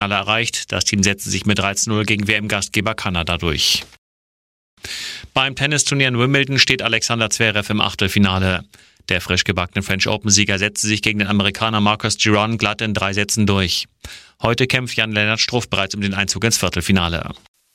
erreicht. Das Team setzte sich mit 13:0 gegen WM-Gastgeber Kanada durch. Beim Tennisturnier in Wimbledon steht Alexander Zverev im Achtelfinale. Der frisch gebackene French Open-Sieger setzte sich gegen den Amerikaner Marcus Giron glatt in 3 Sätzen durch. Heute kämpft Jan-Lennart Struff bereits um den Einzug ins Viertelfinale.